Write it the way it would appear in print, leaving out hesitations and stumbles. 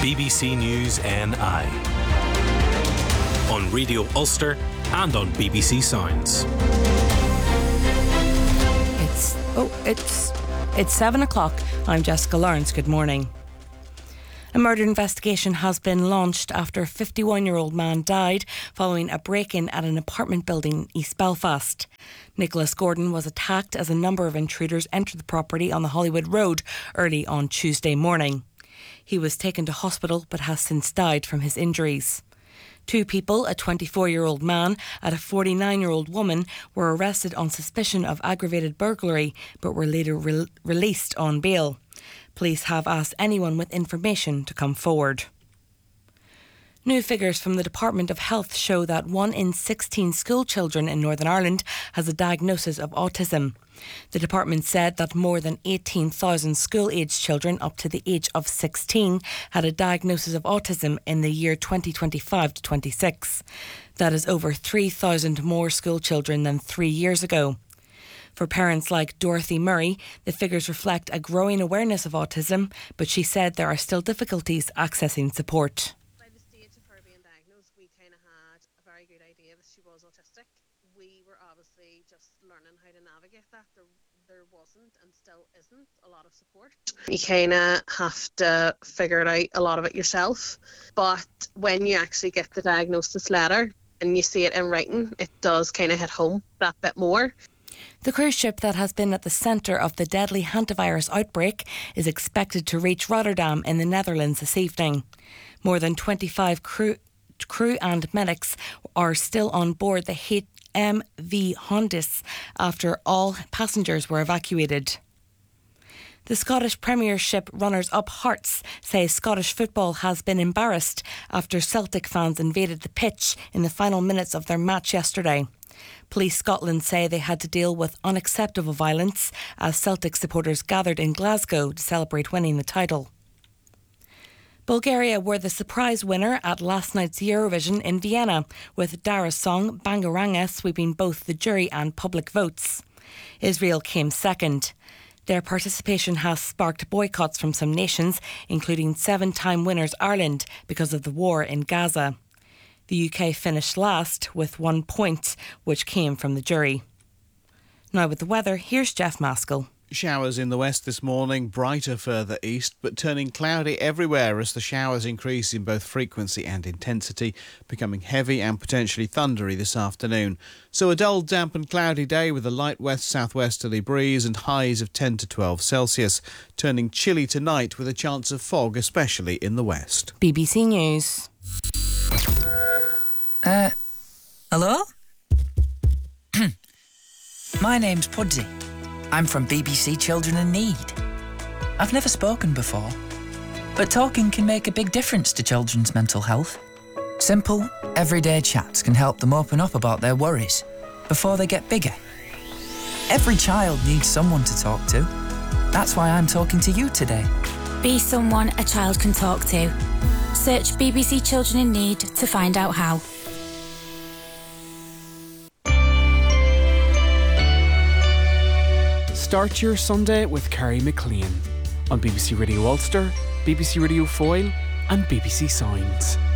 BBC News NI. On Radio Ulster and on BBC Sounds. It's 7 o'clock. I'm Jessica Lawrence. Good morning. A murder investigation has been launched after a 51-year-old man died following a break-in at an apartment building in East Belfast. Nicholas Gordon was attacked as a number of intruders entered the property on the Hollywood Road early on Tuesday morning. He was taken to hospital but has since died from his injuries. Two people, a 24-year-old man and a 49-year-old woman, were arrested on suspicion of aggravated burglary but were later released on bail. Police have asked anyone with information to come forward. New figures from the Department of Health show that 1 in 16 school children in Northern Ireland has a diagnosis of autism. The department said that more than 18,000 school-aged children up to the age of 16 had a diagnosis of autism in the year 2025 to 26. That is over 3,000 more school children than 3 years ago. For parents like Dorothy Murray, the figures reflect a growing awareness of autism, but she said there are still difficulties accessing support. By the stage of her being diagnosed, we kind of had a very good idea that she was autistic. We were obviously just learning how to navigate that. There wasn't and still isn't a lot of support. You kind of have to figure it out a lot of it yourself. But when you actually get the diagnosis letter and you see it in writing, it does kind of hit home that bit more. The cruise ship that has been at the centre of the deadly hantavirus outbreak is expected to reach Rotterdam in the Netherlands this evening. More than 25 crew and medics are still on board the HMV Hondius after all passengers were evacuated. The Scottish Premiership runners-up Hearts say Scottish football has been embarrassed after Celtic fans invaded the pitch in the final minutes of their match yesterday. Police Scotland say they had to deal with unacceptable violence as Celtic supporters gathered in Glasgow to celebrate winning the title. Bulgaria were the surprise winner at last night's Eurovision in Vienna, with Dara's song Bangaranga sweeping both the jury and public votes. Israel came second. Their participation has sparked boycotts from some nations, including 7-time winners Ireland, because of the war in Gaza. The UK finished last with 1 point, which came from the jury. Now with the weather, here's Jeff Maskell. Showers in the west this morning, brighter further east, but turning cloudy everywhere as the showers increase in both frequency and intensity, becoming heavy and potentially thundery this afternoon. So a dull, damp and cloudy day with a light west-southwesterly breeze and highs of 10 to 12 Celsius, turning chilly tonight with a chance of fog, especially in the west. BBC News. Hello? My name's Pudsey. I'm from BBC Children in Need. I've never spoken before, but talking can make a big difference to children's mental health. Simple, everyday chats can help them open up about their worries before they get bigger. Every child needs someone to talk to. That's why I'm talking to you today. Be someone a child can talk to. Search BBC Children in Need to find out how. Start your Sunday with Kerry McLean on BBC Radio Ulster, BBC Radio Foyle and BBC Sounds.